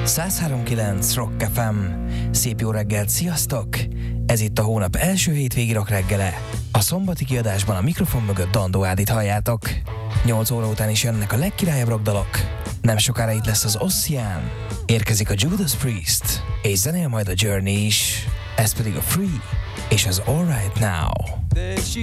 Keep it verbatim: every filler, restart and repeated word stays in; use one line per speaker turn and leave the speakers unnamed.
száz három kilenc Rock ef em. Szép jó reggelt, sziasztok! Ez itt a hónap első hétvégi rock reggele. A szombati kiadásban a mikrofon mögött Dandó Ádit halljátok. nyolc óra után is jönnek a legkirályabb rockdalok. Nem sokára itt lesz az Ossian. Érkezik a Judas Priest. És zenél majd a Journey is. Ez pedig a Free és az All Right Now.
There she